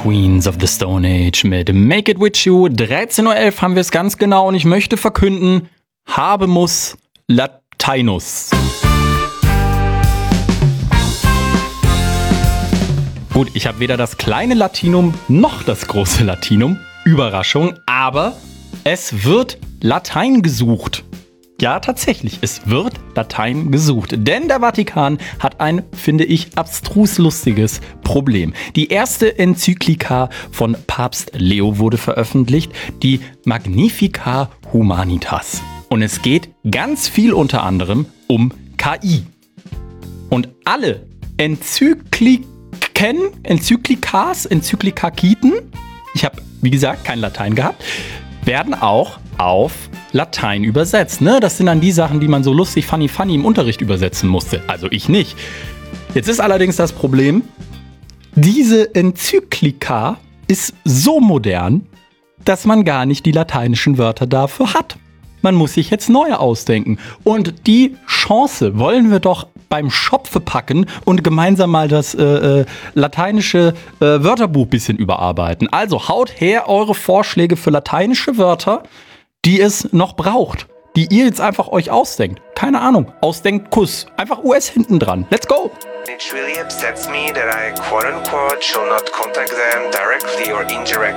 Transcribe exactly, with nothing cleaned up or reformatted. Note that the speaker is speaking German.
Queens of the Stone Age mit Make It With You. dreizehn Uhr elf haben wir es ganz genau und ich möchte verkünden, Habemus Lateinus. Gut, ich habe weder das kleine Latinum noch das große Latinum. Überraschung, aber es wird Latein gesucht. Ja, tatsächlich, es wird Latein gesucht. Denn der Vatikan hat ein, finde ich, abstrus lustiges Problem. Die erste Enzyklika von Papst Leo wurde veröffentlicht, die Magnificat Humanitas. Und es geht ganz viel unter anderem um K I. Und alle Enzykliken, Enzyklikas, Enzyklikakiten, ich habe, wie gesagt, kein Latein gehabt, werden auch auf Latein übersetzt. Ne? Das sind dann die Sachen, die man so lustig funny funny im Unterricht übersetzen musste. Also ich nicht. Jetzt ist allerdings das Problem, diese Enzyklika ist so modern, dass man gar nicht die lateinischen Wörter dafür hat. Man muss sich jetzt neue ausdenken. Und die Chance wollen wir doch beim Schopfe packen und gemeinsam mal das äh, äh, lateinische äh, Wörterbuch ein bisschen überarbeiten. Also haut her eure Vorschläge für lateinische Wörter, die es noch braucht, die ihr jetzt einfach euch ausdenkt. Keine Ahnung, ausdenkt Kuss. Einfach U S hinten dran. Let's go! It really upsets me that I quote-unquote shall not contact them directly or indirectly.